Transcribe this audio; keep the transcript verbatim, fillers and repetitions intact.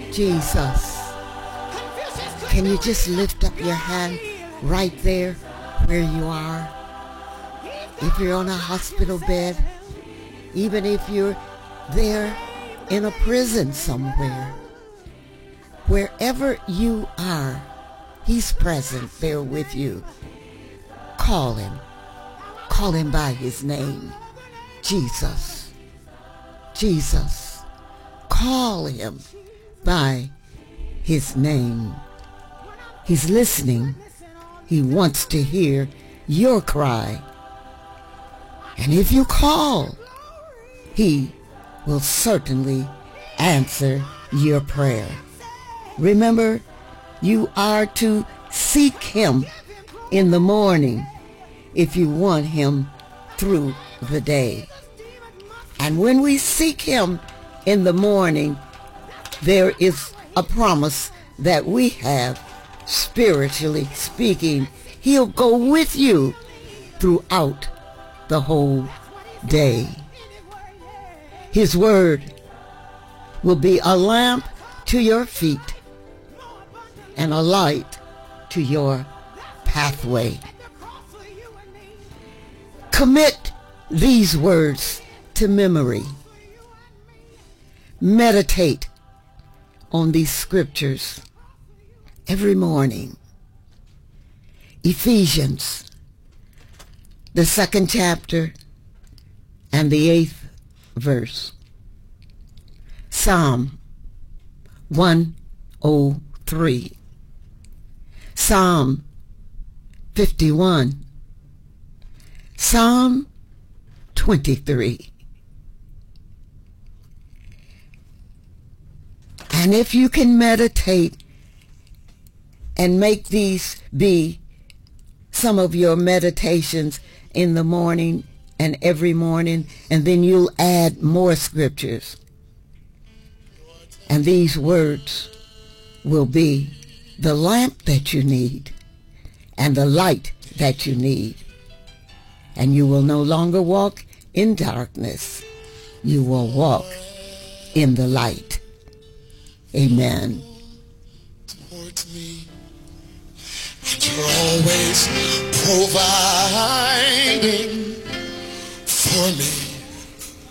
Jesus. Can you just lift up your hand right there where you are? If you're on a hospital bed, even if you're there in a prison somewhere, wherever you are, he's present there with you. Call him. Call him by his name. Jesus. Jesus. Call him by his name. He's listening. He wants to hear your cry. And if you call, he will certainly answer your prayer. Remember, you are to seek him in the morning if you want him through the day. And when we seek him in the morning, there is a promise that we have, spiritually speaking. He'll go with you throughout the whole day. His word will be a lamp to your feet and a light to your pathway. Commit these words to memory. Meditate on these scriptures every morning. Ephesians, the second chapter and the eighth verse. Psalm one oh three. Psalm fifty-one. Psalm twenty-three. And if you can meditate and make these be some of your meditations in the morning and every morning, and then you'll add more scriptures. And these words will be the lamp that you need and the light that you need. And you will no longer walk in darkness. You will walk in the light. Amen. Towards me, and you're always provide.